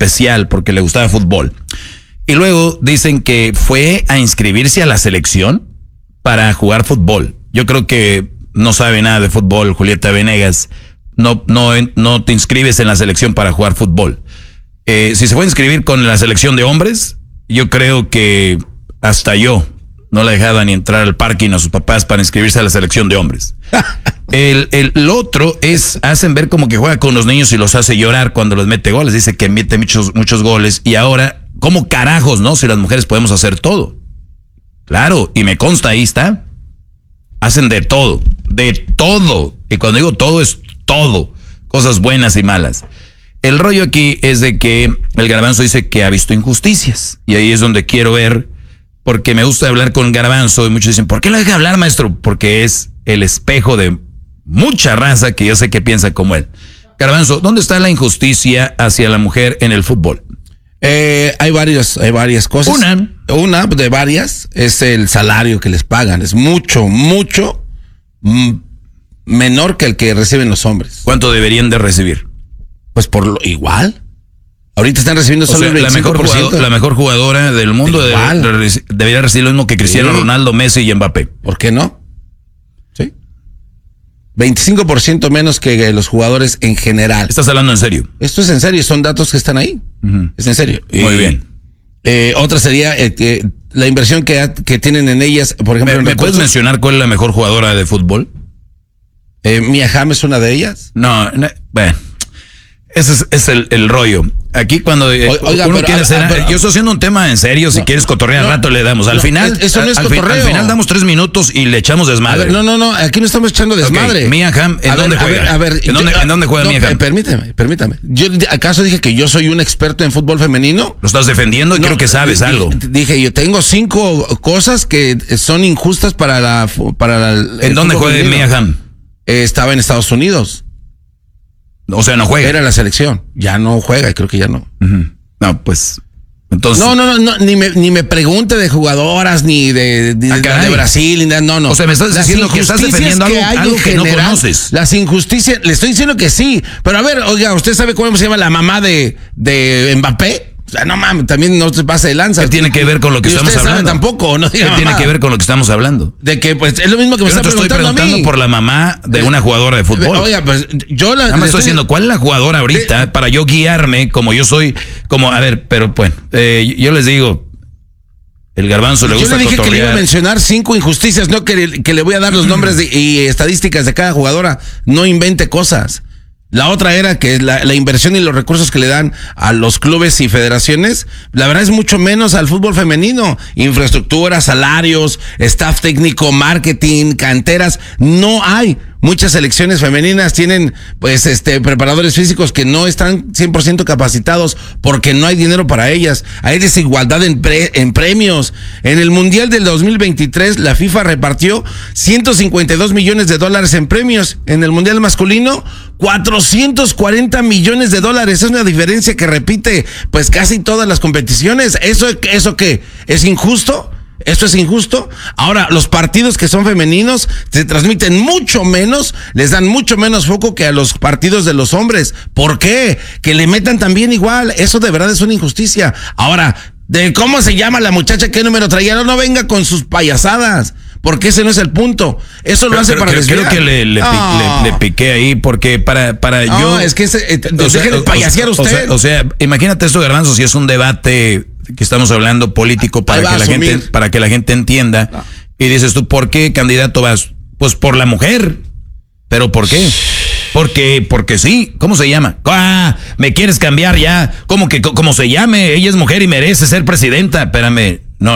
especial porque le gustaba fútbol. Y luego dicen que fue a inscribirse a la selección para jugar fútbol. Yo creo que no sabe nada de fútbol, Julieta Venegas. No te inscribes en la selección para jugar fútbol. Si se fue a inscribir con la selección de hombres, yo creo que hasta yo no le dejaba ni entrar al parking a sus papás para inscribirse a la selección de hombres. El otro es, hacen ver como que juega con los niños y los hace llorar cuando los mete goles. Dice que mete muchos goles. Y ahora, ¿cómo carajos, no? Si las mujeres podemos hacer todo. Claro, y me consta, ahí está. Hacen de todo. Y cuando digo todo, es todo. Cosas buenas y malas. El rollo aquí es de que el Garbanzo dice que ha visto injusticias. Y ahí es donde quiero ver, porque me gusta hablar con Garbanzo y muchos dicen, ¿por qué lo deja hablar, maestro? Porque es el espejo de mucha raza que yo sé que piensa como él. Garbanzo, ¿dónde está la injusticia hacia la mujer en el fútbol? Hay varias cosas. Una de varias es el salario que les pagan. Es mucho menor que el que reciben los hombres. ¿Cuánto deberían de recibir? Pues por lo igual. Ahorita están recibiendo solo el 25%. La mejor jugadora del mundo debería recibir lo mismo que Cristiano Ronaldo, Messi y Mbappé. ¿Por qué no? Sí. 25% menos que los jugadores en general. ¿Estás hablando en serio? Esto es en serio, son datos que están ahí. Es en serio. Muy bien. Otra sería la inversión que tienen en ellas, por ejemplo. ¿Me puedes mencionar cuál es la mejor jugadora de fútbol? Mia Hamm es una de ellas. No, bueno. Ese es el rollo. Aquí cuando oiga, uno quiere hacer... Yo estoy haciendo un tema en serio, si quieres cotorrear rato le damos. Al final... Eso no es cotorreo. Al final damos 3 minutos y le echamos desmadre. No, aquí no estamos echando desmadre. Okay. Mia Hamm, ¿en dónde juega? ¿En dónde juega Mia Hamm? Permítame. ¿Yo acaso dije que yo soy un experto en fútbol femenino? ¿Lo estás defendiendo? Creo que sabes algo. Dije, yo tengo 5 cosas que son injustas para la ¿En dónde juega Mia Hamm? Estaba en Estados Unidos. O sea, no juega. Era la selección. Ya no juega, creo que ya no. No, pues... Entonces... No, ni me pregunte de jugadoras, ni de Brasil, ni no. O sea, me estás diciendo que estás defendiendo algo que no conoces. Las injusticias, le estoy diciendo que sí. Pero a ver, oiga, ¿usted sabe cómo se llama la mamá de Mbappé? O sea, no mames, también no se pase de lanza. ¿Qué tiene que ver con lo que estamos hablando? Tampoco, no diga ¿Qué tiene que ver con lo que estamos hablando? De que, pues, es lo mismo que me está preguntando a mí. Estoy preguntando por la mamá de una jugadora de fútbol. Oiga, pues, yo nada más estoy diciendo, ¿cuál es la jugadora ahorita para yo guiarme como yo soy? A ver, pero bueno, yo les digo, el Garbanzo le gusta cotorrear. Yo le dije que le iba a mencionar 5 injusticias, no que le voy a dar los nombres y estadísticas de cada jugadora. No invente cosas. La otra era que la inversión y los recursos que le dan a los clubes y federaciones, la verdad es mucho menos al fútbol femenino. Infraestructura, salarios, staff técnico, marketing, canteras, no hay. Muchas selecciones femeninas tienen pues preparadores físicos que no están 100% capacitados porque no hay dinero para ellas. Hay desigualdad en premios. En el Mundial del 2023 la FIFA repartió $152 millones en premios. En el Mundial masculino $440 millones. Es una diferencia que repite pues casi todas las competiciones. ¿Eso qué? ¿Es injusto? ¿Esto es injusto? Ahora, los partidos que son femeninos se transmiten mucho menos, les dan mucho menos foco que a los partidos de los hombres. ¿Por qué? Que le metan también igual. Eso de verdad es una injusticia. Ahora, de cómo se llama la muchacha, qué número traía, no venga con sus payasadas, porque ese no es el punto. Eso lo hace para desviar. Creo que le piqué ahí, porque para yo... es que deje de payasear usted. O sea, imagínate esto, Garbanzo, si es un debate que estamos hablando político para que la gente entienda. No. Y dices tú, ¿por qué candidato vas? Pues por la mujer. ¿Pero por qué? Porque sí. ¿Cómo se llama? ¿Me quieres cambiar ya? ¿Cómo se llame? Ella es mujer y merece ser presidenta. Espérame. No.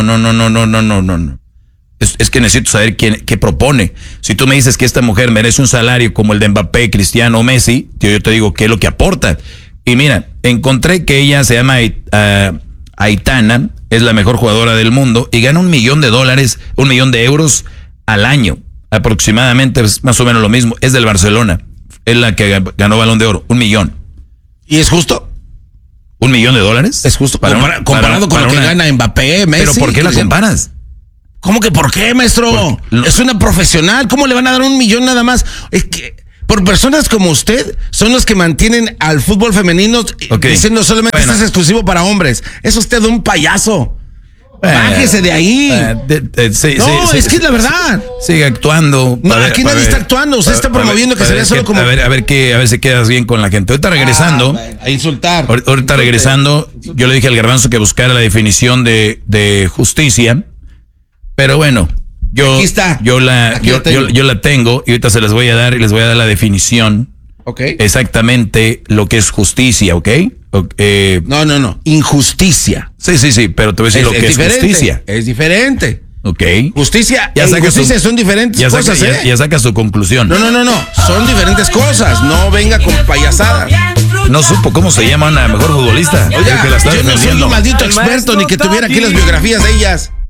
Es que necesito saber qué propone. Si tú me dices que esta mujer merece un salario como el de Mbappé, Cristiano o Messi, yo te digo qué es lo que aporta. Y mira, encontré que ella se llama Aitana, es la mejor jugadora del mundo y gana $1 millón, $1 millón de euros al año. Aproximadamente es más o menos lo mismo. Es del Barcelona. Es la que ganó Balón de Oro. $1 millón. ¿Y es justo? ¿$1 millón? ¿Es justo? Comparado con lo que gana Mbappé, Messi. ¿Pero por qué la comparas? ¿Cómo que por qué, maestro? Es una profesional. ¿Cómo le van a dar $1 millón nada más? Es que por personas como usted, son los que mantienen al fútbol femenino diciendo solamente esto es exclusivo para hombres. Es usted un payaso. Bájese de ahí. Es que es la verdad. Sigue actuando. No, aquí nadie está actuando. Usted está promoviendo que sería solo como. A ver si quedas bien con la gente. Ahorita regresando. A insultar. Ahorita regresando, yo le dije al Garbanzo que buscara la definición de justicia. Pero bueno, aquí está. Yo la tengo y ahorita se las voy a dar y les voy a dar la definición. Exactamente lo que es justicia, ¿ok? No. Injusticia. Sí, pero te voy a decir lo que es justicia. Es diferente. Ok. Justicia y injusticia son diferentes cosas, Ya saca su conclusión. No. Son diferentes cosas. No venga con payasadas. No supo cómo se llama una mejor futbolista. Oiga, yo no soy un maldito experto ni que tuviera aquí las biografías de ellas.